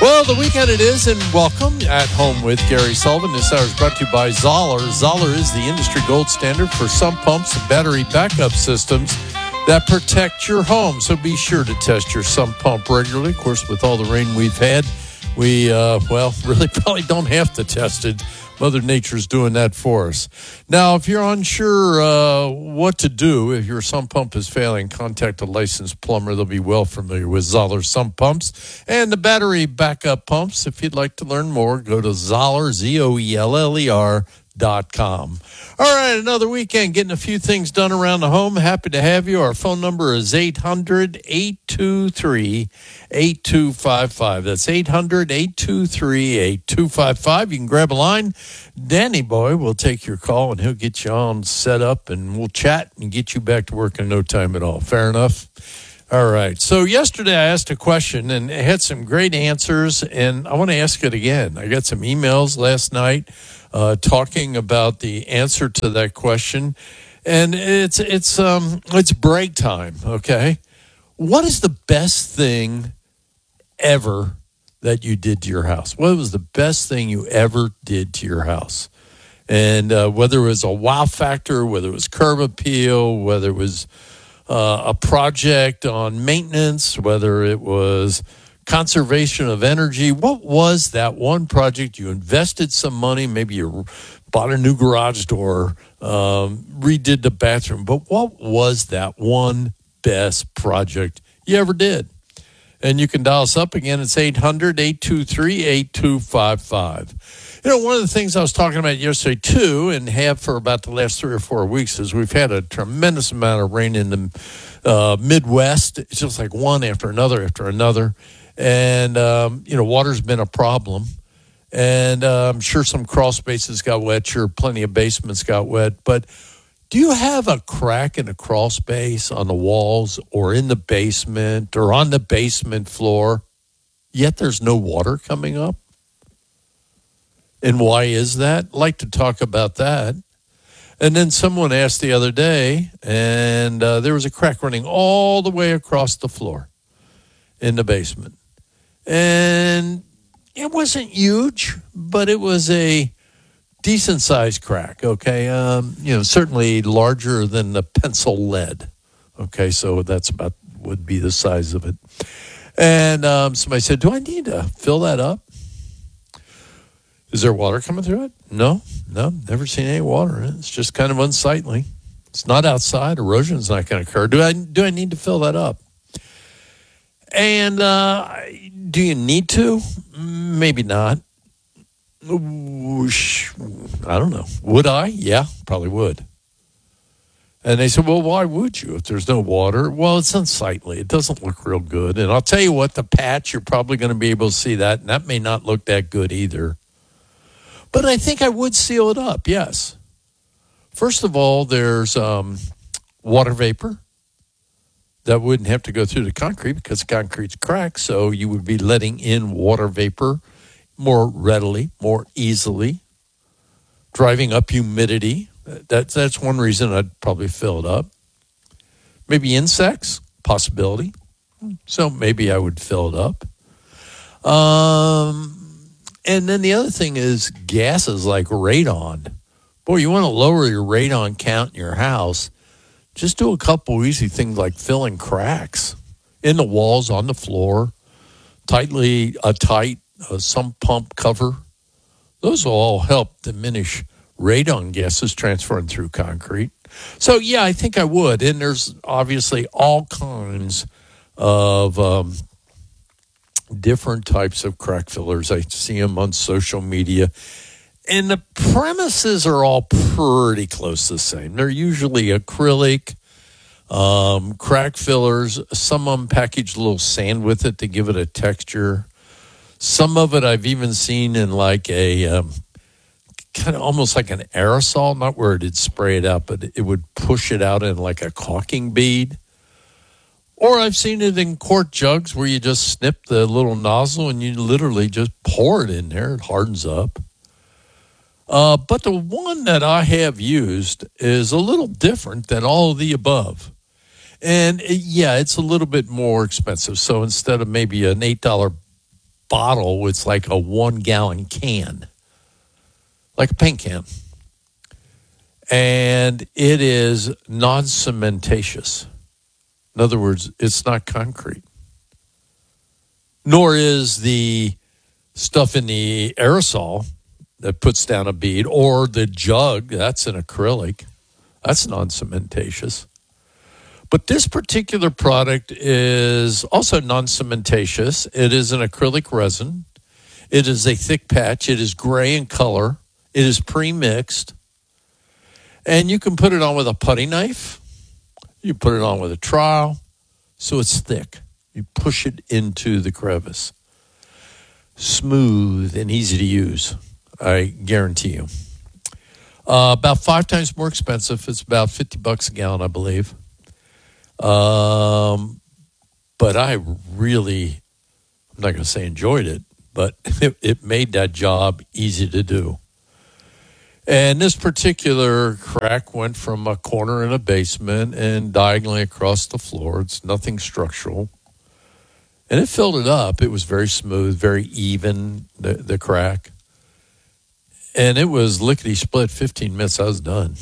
Well, the weekend it is, and welcome at Home with Gary Sullivan. This hour is brought to you by Zoller. Zoller is the industry gold standard for sump pumps and battery backup systems that protect your home. So be sure to test your sump pump regularly. Of course, with all the rain we've had, we, really probably don't have to test it. Mother Nature's doing that for us. Now, if you're unsure what to do if your sump pump is failing, contact a licensed plumber. They'll be well familiar with Zoller sump pumps and the battery backup pumps. If you'd like to learn more, go to Zoller, ZOELLER.com. All right, another weekend, getting a few things done around the home. Happy to have you. Our phone number is 800-823-8255. That's 800-823-8255. You can grab a line. Danny Boy will take your call, and he'll get you on set up, and we'll chat and get you back to work in no time at all. Fair enough? All right. So yesterday I asked a question, and it had some great answers, and I want to ask it again. I got some emails last night talking about the answer to that question, and it's break time. Okay, what is the best thing ever that you did to your house? What was the best thing you ever did to your house? And whether it was a wow factor, whether it was curb appeal, whether it was a project on maintenance, whether it was conservation of energy, what was that one project you invested some money, maybe you bought a new garage door, redid the bathroom, but what was that one best project you ever did? And you can dial us up again. It's 800-823-8255. One of the things I was talking about yesterday, too, and have for about the last 3 or 4 weeks, is we've had a tremendous amount of rain in the Midwest. It's just like one after another after another. And, water's been a problem. And I'm sure some crawl spaces got wet. Sure, plenty of basements got wet. But do you have a crack in a crawl space on the walls or in the basement or on the basement floor, yet there's no water coming up? And why is that? I'd like to talk about that. And then someone asked the other day, and there was a crack running all the way across the floor in the basement. And it wasn't huge, but it was a decent-sized crack, okay? Certainly larger than the pencil lead, okay? So that's about would be the size of it. And somebody said, do I need to fill that up? Is there water coming through it? No, never seen any water. It's just kind of unsightly. It's not outside. Erosion's not going to occur. Do I need to fill that up? And do you need to? Maybe not. I don't know. Would I? Yeah, probably would. And they said, well, why would you if there's no water? Well, it's unsightly. It doesn't look real good. And I'll tell you what, the patch, you're probably going to be able to see that, and that may not look that good either. But I think I would seal it up, yes. First of all, there's water vapor that wouldn't have to go through the concrete because the concrete's cracked, so you would be letting in water vapor more readily, more easily, driving up humidity. That's one reason I'd probably fill it up. Maybe insects, possibility. So maybe I would fill it up. And then the other thing is gases like radon. Boy, you want to lower your radon count in your house, just do a couple easy things like filling cracks in the walls, on the floor, tight sump pump cover. Those will all help diminish radon gases transferring through concrete. So, yeah, I think I would. And there's obviously all kinds of different types of crack fillers. I see them on social media. And the premises are all pretty close to the same. They're usually acrylic, crack fillers. Some of them package a little sand with it to give it a texture. Some of it I've even seen in like a kind of almost like an aerosol, not where it'd spray it out, but it would push it out in like a caulking bead. Or I've seen it in quart jugs where you just snip the little nozzle and you literally just pour it in there. It hardens up. But the one that I have used is a little different than all of the above. And, yeah, it's a little bit more expensive. So instead of maybe an $8 bottle. It's like a 1 gallon can, like a paint can. And it is non-cementatious. In other words, it's not concrete. Nor is the stuff in the aerosol that puts down a bead, or the jug, that's an acrylic. That's non-cementatious. But this particular product is also non-cementatious. It is an acrylic resin. It is a thick patch. It is gray in color. It is pre-mixed. And you can put it on with a putty knife. You put it on with a trowel. So it's thick. You push it into the crevice. Smooth and easy to use, I guarantee you. About 5 times more expensive. It's about $50 a gallon, I believe. But I really, I'm not going to say enjoyed it, but it made that job easy to do. And this particular crack went from a corner in a basement and diagonally across the floor. It's nothing structural. And it filled it up. It was very smooth, very even, the crack. And it was lickety-split, 15 minutes, I was done.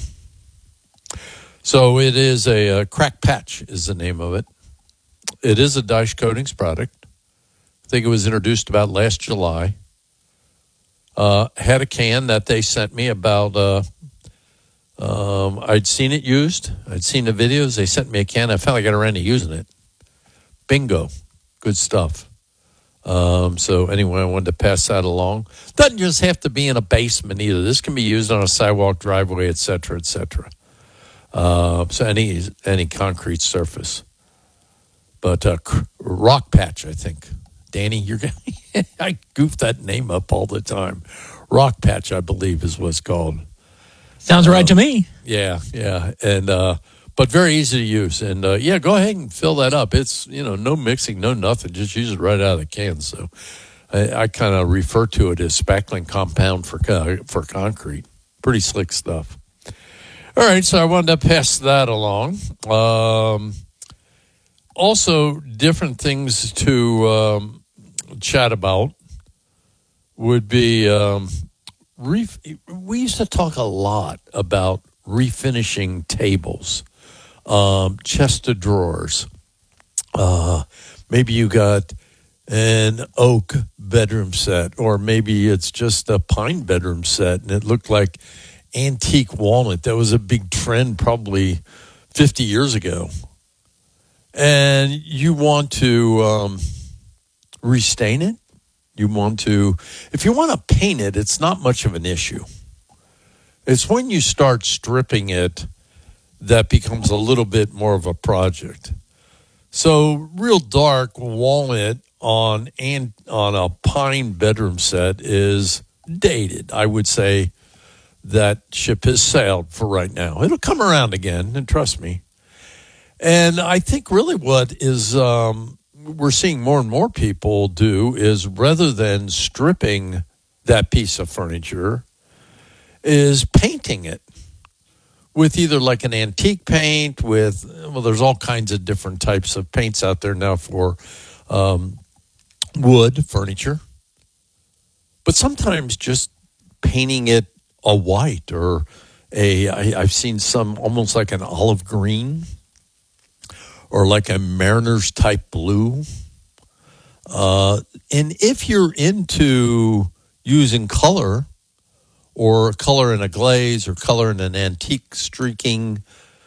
So it is a crack patch is the name of it. It is a Daesh Coatings product. I think it was introduced about last July. Had a can that they sent me about, I'd seen it used. I'd seen the videos. They sent me a can. I finally got around to using it. Bingo. Good stuff. So anyway, I wanted to pass that along. Doesn't just have to be in a basement either. This can be used on a sidewalk, driveway, et cetera, et cetera. So any concrete surface. But Rock Patch, I think. Danny, you're gonna I goof that name up all the time. Rock Patch, I believe, is what it's called. Sounds right to me. Yeah, and but very easy to use. And yeah, go ahead and fill that up. It's no mixing, no nothing. Just use it right out of the can. So I kind of refer to it as spackling compound for concrete. Pretty slick stuff. All right, so I wanted to pass that along. Also, different things to chat about would be we used to talk a lot about refinishing tables, chest of drawers. Maybe you got an oak bedroom set, or maybe it's just a pine bedroom set, and it looked like antique walnut. That was a big trend probably 50 years ago. And you want to restain it. If you want to paint it, it's not much of an issue. It's when you start stripping it that becomes a little bit more of a project. So real dark walnut on a pine bedroom set is dated. I would say that ship has sailed for right now. It'll come around again, and trust me. And I think really what is we're seeing more and more people do is, rather than stripping that piece of furniture, is painting it with either like an antique paint there's all kinds of different types of paints out there now for wood furniture. But sometimes just painting it a white or I've seen some almost like an olive green, or like a mariner's type blue. And if you're into using color, or color in a glaze, or color in an antique streaking,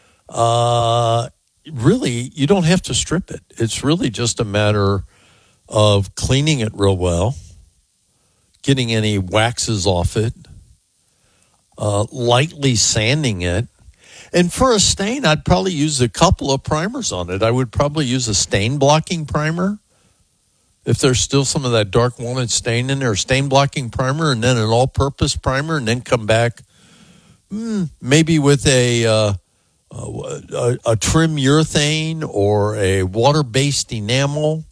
really, you don't have to strip it. It's really just a matter of cleaning it real well, getting any waxes off it, lightly sanding it. And for a stain, I'd probably use a couple of primers on it. I would probably use a stain blocking primer. If there's still some of that dark walnut stain in there, a stain blocking primer, and then an all-purpose primer, and then come back maybe with a trim urethane or a water-based enamel,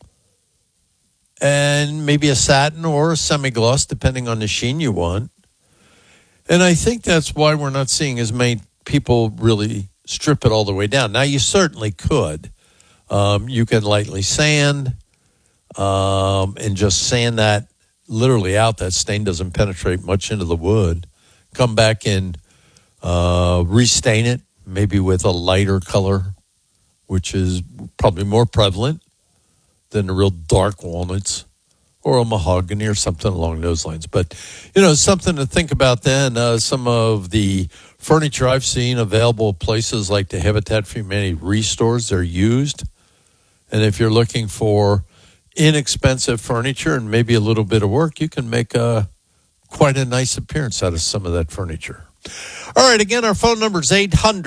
and maybe a satin or a semi-gloss, depending on the sheen you want. And I think that's why we're not seeing as many people really strip it all the way down. Now, you certainly could. You can lightly sand. and just sand that literally out. That stain doesn't penetrate much into the wood. Come back and restain it, maybe with a lighter color, which is probably more prevalent than the real dark walnuts or a mahogany or something along those lines. But, something to think about then. Some of the furniture I've seen available at places like the Habitat for Humanity restores, they're used. And if you're looking for inexpensive furniture and maybe a little bit of work, you can make quite a nice appearance out of some of that furniture. All right, again, our phone number is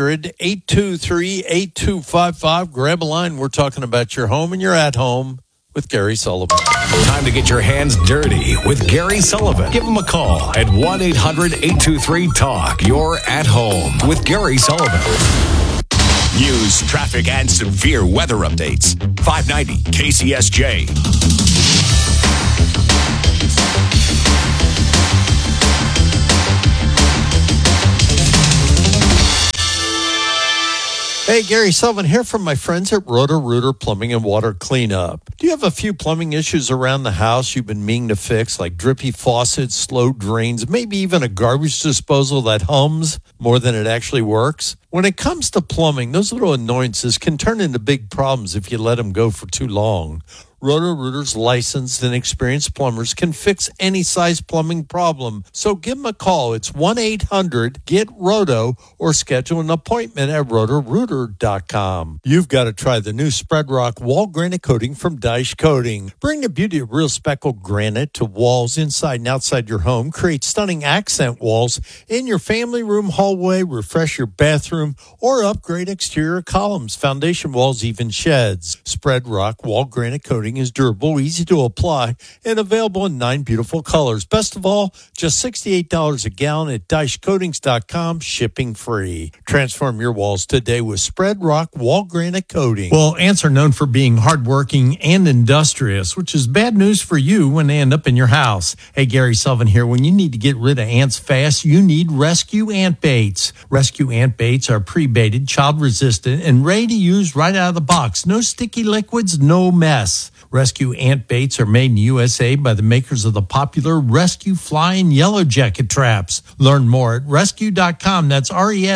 800-823-8255. Grab a line. We're talking about your home and your at home with Gary Sullivan. Time to get your hands dirty with Gary Sullivan. Give him a call at 1-800-823-TALK. You're at home with Gary Sullivan. News, traffic, and severe weather updates. 590 KCSJ. Hey, Gary Sullivan here from my friends at Roto-Rooter Plumbing and Water Cleanup. Do you have a few plumbing issues around the house you've been meaning to fix, like drippy faucets, slow drains, maybe even a garbage disposal that hums more than it actually works? When it comes to plumbing, those little annoyances can turn into big problems if you let them go for too long. Roto-Rooter's licensed and experienced plumbers can fix any size plumbing problem. So give them a call. It's 1-800-GET-ROTO or schedule an appointment at rotorooter.com. You've got to try the new Spread Rock wall granite coating from Daesh Coating. Bring the beauty of real speckled granite to walls inside and outside your home. Create stunning accent walls in your family room, hallway, refresh your bathroom, or upgrade exterior columns, foundation walls, even sheds. Spread Rock wall granite coating is durable, easy to apply, and available in 9 beautiful colors. Best of all, just $68 a gallon at DaeshCoatings.com, shipping free. Transform your walls today with Spread Rock wall granite coating. Well, ants are known for being hardworking and industrious, which is bad news for you when they end up in your house. Hey, Gary Sullivan here. When you need to get rid of ants fast, you need Rescue Ant Baits. Rescue Ant Baits are pre-baited, child-resistant, and ready to use right out of the box. No sticky liquids, no mess. Rescue Ant Baits are made in the USA by the makers of the popular Rescue Fly and Yellow Jacket traps. Learn more at rescue.com. That's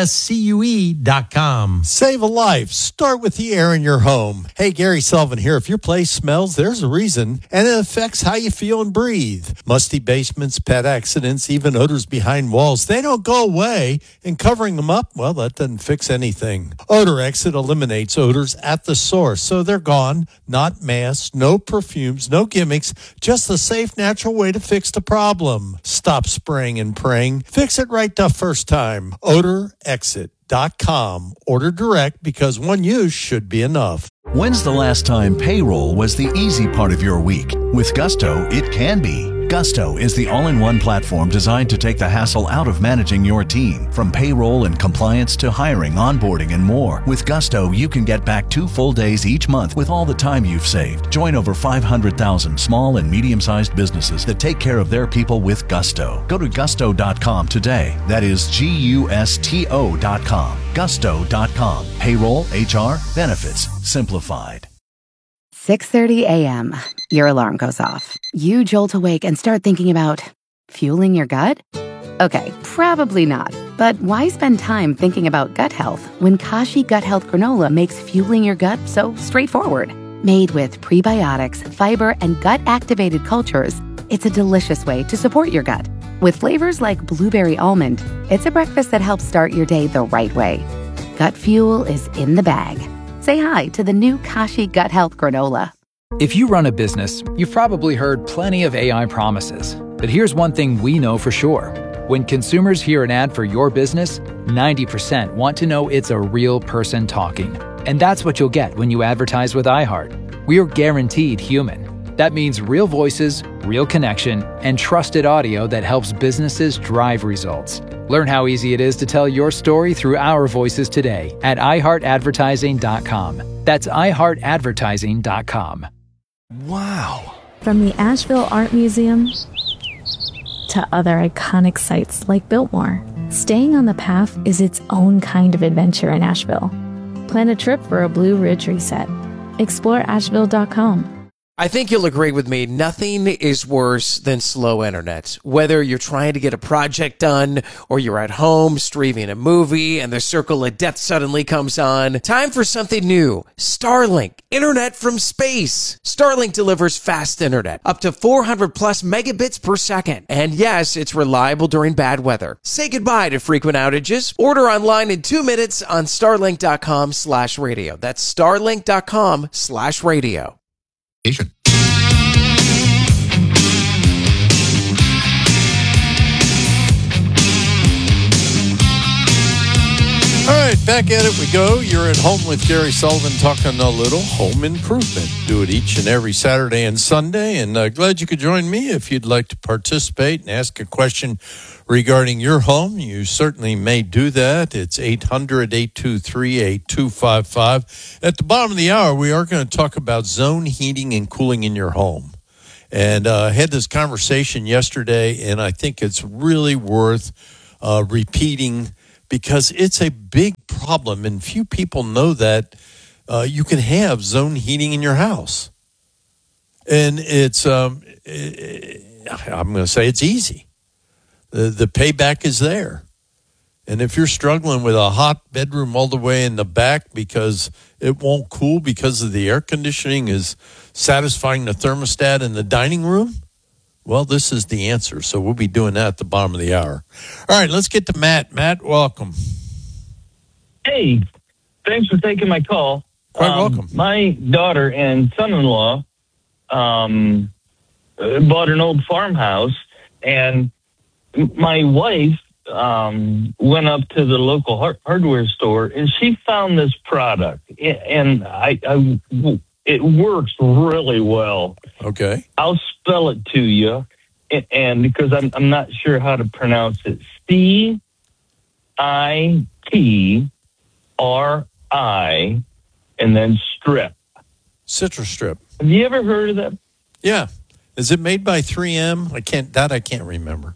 RESCUE.com. Save a life. Start with the air in your home. Hey, Gary Sullivan here. If your place smells, there's a reason, and it affects how you feel and breathe. Musty basements, pet accidents, even odors behind walls, they don't go away, and covering them up, well, that doesn't fix anything. Odor Exit eliminates odors at the source, so they're gone, not masked, no perfumes, no gimmicks, just a safe, natural way to fix the problem. Stop spraying and praying. Fix it right the first time. OdorExit.com. Order direct because one use should be enough. When's the last time payroll was the easy part of your week? With Gusto, it can be. Gusto is the all-in-one platform designed to take the hassle out of managing your team. From payroll and compliance to hiring, onboarding, and more. With Gusto, you can get back 2 full days each month with all the time you've saved. Join over 500,000 small and medium-sized businesses that take care of their people with Gusto. Go to gusto.com today. That is GUSTO.com. Gusto.com. Payroll, HR, benefits, simplified. 6:30 a.m. Your alarm goes off. You jolt awake and start thinking about fueling your gut? Okay, probably not. But why spend time thinking about gut health when Kashi Gut Health Granola makes fueling your gut so straightforward? Made with prebiotics, fiber, and gut-activated cultures, it's a delicious way to support your gut. With flavors like blueberry almond, it's a breakfast that helps start your day the right way. Gut fuel is in the bag. Say hi to the new Kashi Gut Health Granola. If you run a business, you've probably heard plenty of AI promises. But here's one thing we know for sure. When consumers hear an ad for your business, 90% want to know it's a real person talking. And that's what you'll get when you advertise with iHeart. We're guaranteed human. That means real voices, real connection, and trusted audio that helps businesses drive results. Learn how easy it is to tell your story through our voices today at iHeartAdvertising.com. That's iHeartAdvertising.com. Wow. From the Asheville Art Museum to other iconic sites like Biltmore, staying on the path is its own kind of adventure in Asheville. Plan a trip for a Blue Ridge reset. Explore Asheville.com. I think you'll agree with me. Nothing is worse than slow internet. Whether you're trying to get a project done or you're at home streaming a movie and the circle of death suddenly comes on, time for something new. Starlink, internet from space. Starlink delivers fast internet, up to 400 plus megabits per second. And yes, it's reliable during bad weather. Say goodbye to frequent outages. Order online in 2 minutes on starlink.com/radio. That's starlink.com/radio. All right, back at it we go. You're at home with Gary Sullivan talking a little home improvement. Do it each and every Saturday and Sunday, and glad you could join me. If you'd like to participate and ask a question regarding your home, you certainly may do that. It's 800-823-8255. At the bottom of the hour, we are going to talk about zone heating and cooling in your home. And I had this conversation yesterday, and I think it's really worth repeating because it's a big problem, and few people know that you can have zone heating in your house. And it's, I'm going to say it's easy. The payback is there. And if you're struggling with a hot bedroom all the way in the back because it won't cool because of the air conditioning is satisfying the thermostat in the dining room, well, this is the answer. So we'll be doing that at the bottom of the hour. All right, let's get to Matt. Matt, welcome. Hey, thanks for taking my call. Quite welcome. My daughter and son-in-law bought an old farmhouse, and my wife went up to the local hardware store, and she found this product, and it works really well. Okay. I'll spell it to you, and because I'm not sure how to pronounce it. CITRI, and then strip. Citrus Strip. Have you ever heard of that? Yeah. Is it made by 3M? I can't remember.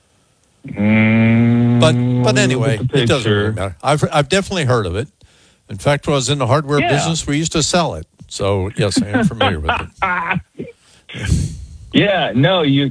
But anyway, it doesn't really matter. I've definitely heard of it. In fact, when I was in the hardware business, we used to sell it. So yes, I am familiar with it. Yeah, no, you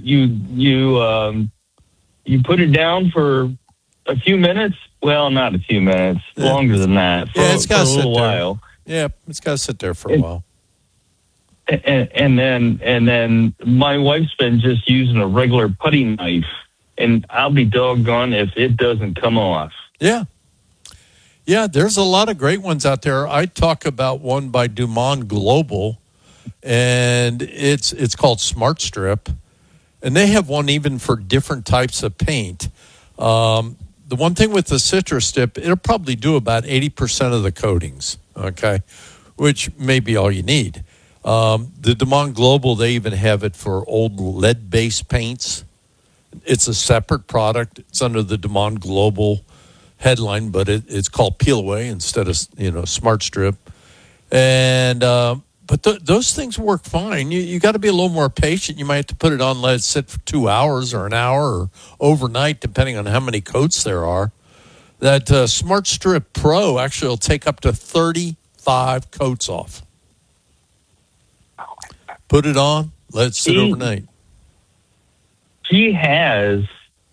put it down for a few minutes. Well, not a few minutes, longer than that. It's got to sit a little while. Yeah, it's got to sit there for a while. And then my wife's been just using a regular putty knife, and I'll be doggone if it doesn't come off. Yeah. Yeah, there's a lot of great ones out there. I talk about one by Dumont Global, and it's called Smart Strip, and they have one even for different types of paint. The one thing with the Citrus Strip, it'll probably do about 80% of the coatings, okay, which may be all you need. The Dumont Global, they even have it for old lead-based paints. It's a separate product. It's under the Dumont Global headline, but it's called Peel Away instead of Smart Strip. And but those things work fine. You got to be a little more patient. You might have to put it on, let it sit for 2 hours or an hour or overnight, depending on how many coats there are. That Smart Strip Pro actually will take up to 35 coats off. Put it on, let it sit overnight. She has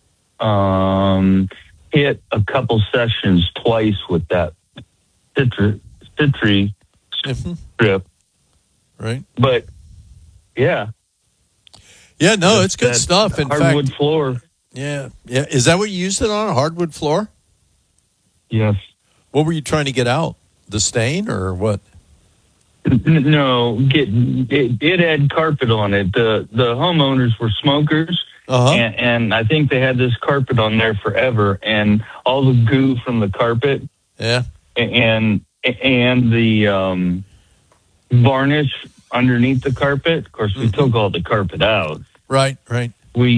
hit a couple sessions twice with that Citri Strip. Right. But, yeah. Yeah, no, it's good stuff. In hardwood fact, floor. Yeah. Is that what you used it on, a hardwood floor? Yes. What were you trying to get out? The stain or what? No, it had carpet on it. The homeowners were smokers, and I think they had this carpet on there forever, and all the goo from the carpet, and the varnish underneath the carpet. Of course, we took all the carpet out. Right. But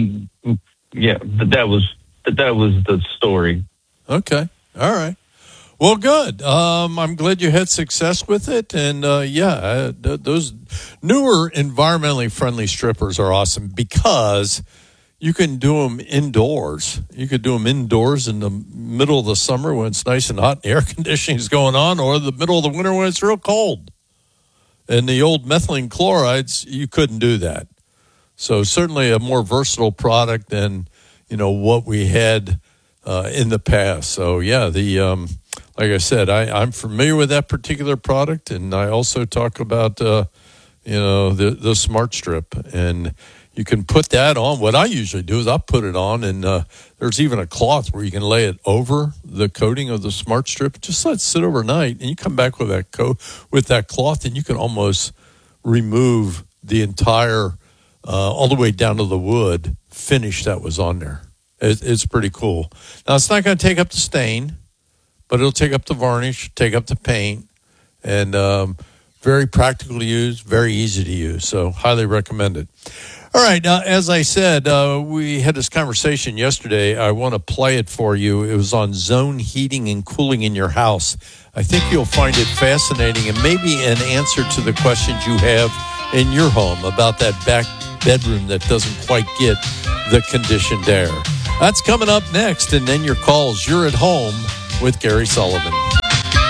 that was the story. Okay, all right. Well, good. I'm glad you had success with it. And, those newer environmentally friendly strippers are awesome because you can do them indoors. You could do them indoors in the middle of the summer when it's nice and hot and air conditioning is going on, or the middle of the winter when it's real cold. And the old methylene chlorides, you couldn't do that. So certainly a more versatile product than, what we had in the past. So, yeah, like I said, I'm familiar with that particular product, and I also talk about, the Smart Strip. And you can put that on. What I usually do is I put it on, and there's even a cloth where you can lay it over the coating of the Smart Strip. Just let it sit overnight, and you come back with that cloth, and you can almost remove the entire, all the way down to the wood finish that was on there. It's pretty cool. Now, it's not going to take up the stain, but it'll take up the varnish, take up the paint, and very practical to use, very easy to use. So highly recommend it. All right. Now, as I said, we had this conversation yesterday. I want to play it for you. It was on zone heating and cooling in your house. I think you'll find it fascinating and maybe an answer to the questions you have in your home about that back bedroom that doesn't quite get the conditioned air. That's coming up next, and then your calls. You're at home with Gary Sullivan.